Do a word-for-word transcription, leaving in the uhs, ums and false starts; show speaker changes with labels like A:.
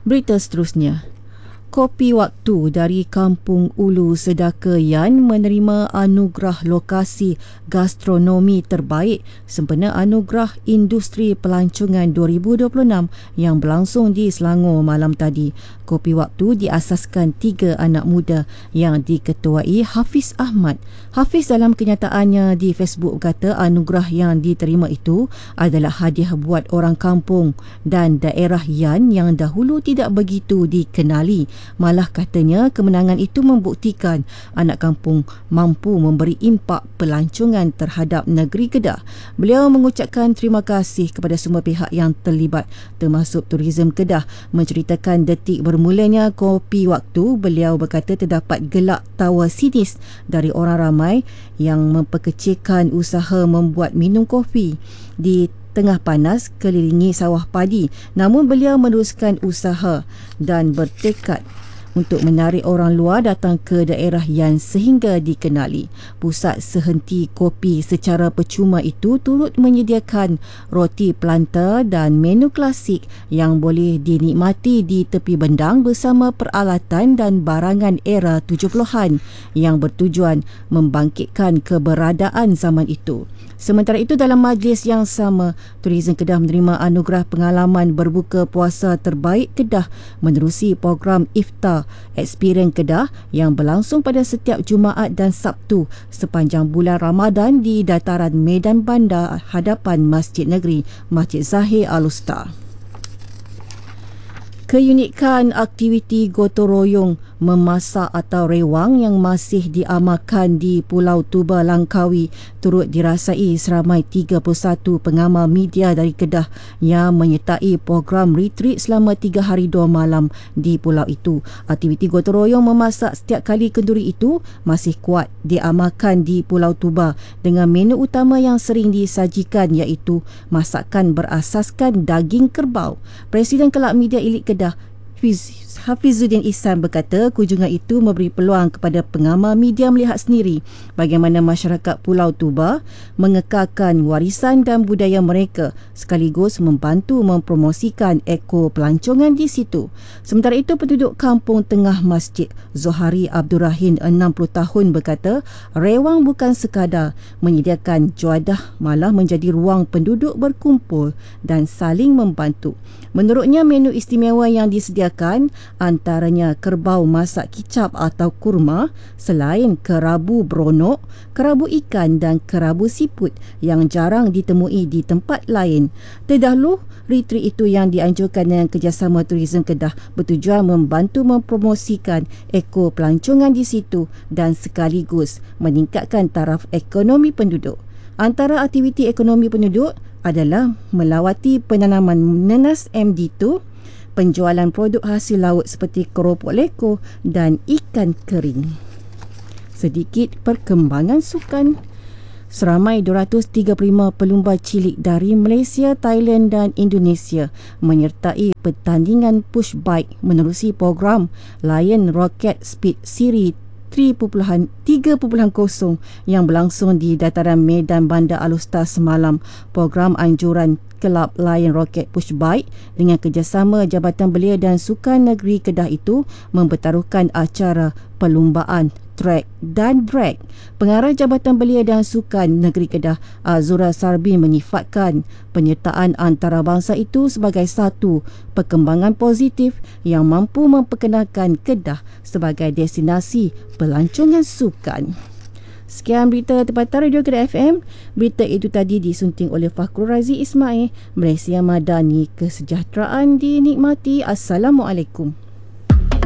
A: Berita seterusnya. Kopi Waktu dari Kampung Ulu Sedaka Yan menerima anugerah lokasi gastronomi terbaik sempena Anugerah Industri Pelancongan dua ribu dua puluh enam yang berlangsung di Selangor malam tadi. Kopi Waktu diasaskan tiga anak muda yang diketuai Hafiz Ahmad. Hafiz dalam kenyataannya di Facebook berkata anugerah yang diterima itu adalah hadiah buat orang kampung dan daerah Yan yang dahulu tidak begitu dikenali. Malah katanya kemenangan itu membuktikan anak kampung mampu memberi impak pelancongan terhadap negeri Kedah. Beliau mengucapkan terima kasih kepada semua pihak yang terlibat termasuk Tourism Kedah. Menceritakan detik bermulanya Kopi Waktu, beliau berkata terdapat gelak tawa sinis dari orang ramai yang memperkecilkan usaha membuat minum kopi di tengah panas kelilingi sawah padi. Namun beliau meneruskan usaha dan bertekad untuk menarik orang luar datang ke daerah Yan sehingga dikenali. Pusat Sehenti Kopi secara percuma itu turut menyediakan roti planta dan menu klasik yang boleh dinikmati di tepi bendang bersama peralatan dan barangan era tujuh puluhan yang bertujuan membangkitkan keberadaan zaman itu. Sementara itu, dalam majlis yang sama, Tourism Kedah menerima anugerah pengalaman berbuka puasa terbaik Kedah menerusi program Iftar Experience Kedah yang berlangsung pada setiap Jumaat dan Sabtu sepanjang bulan Ramadan di dataran Medan Bandar hadapan Masjid Negeri Masjid Zahir Al-Usta. Keunikan aktiviti gotong royong memasak atau rewang yang masih diamalkan di Pulau Tuba, Langkawi turut dirasai seramai tiga puluh satu pengamal media dari Kedah yang menyertai program retreat selama tiga hari dua malam di pulau itu. Aktiviti gotong royong memasak setiap kali kenduri itu masih kuat diamalkan di Pulau Tuba dengan menu utama yang sering disajikan iaitu masakan berasaskan daging kerbau. Presiden Kelab Media Elit Kedah Hafizuddin Ihsan berkata kunjungan itu memberi peluang kepada pengamal media melihat sendiri bagaimana masyarakat Pulau Tuba mengekalkan warisan dan budaya mereka sekaligus membantu mempromosikan eko pelancongan di situ. Sementara itu, penduduk Kampung Tengah Masjid Zohari Abdul Rahim enam puluh tahun berkata rewang bukan sekadar menyediakan juadah, malah menjadi ruang penduduk berkumpul dan saling membantu. Menurutnya, menu istimewa yang disediakan antaranya kerbau masak kicap atau kurma selain kerabu beronok, kerabu ikan dan kerabu siput yang jarang ditemui di tempat lain. Terdahulu, retreat itu yang dianjurkan dengan kerjasama Tourism Kedah bertujuan membantu mempromosikan eko pelancongan di situ dan sekaligus meningkatkan taraf ekonomi penduduk. Antara aktiviti ekonomi penduduk adalah melawati penanaman nenas M D dua, penjualan produk hasil laut seperti keropok leko dan ikan kering. Sedikit perkembangan sukan. Seramai dua ratus tiga puluh lima pelumba cilik dari Malaysia, Thailand dan Indonesia menyertai pertandingan push bike menerusi program Lion Rocket Speed Series tiga titik kosong yang berlangsung di dataran Medan Bandar Al-Usta semalam. Program anjuran Kelab Lion Rocket Push Bike dengan kerjasama Jabatan Belia dan Sukan Negeri Kedah itu mempertaruhkan acara perlumbaan track dan drag. Pengarah Jabatan Belia dan Sukan Negeri Kedah Azura Sarbi menyifatkan penyertaan antarabangsa itu sebagai satu perkembangan positif yang mampu memperkenalkan Kedah sebagai destinasi pelancongan sukan. Sekian berita tempatan Radio Kedah F M. Berita itu tadi disunting oleh Fakhrul Razi Ismail. Malaysia Madani, kesejahteraan dinikmati. Assalamualaikum.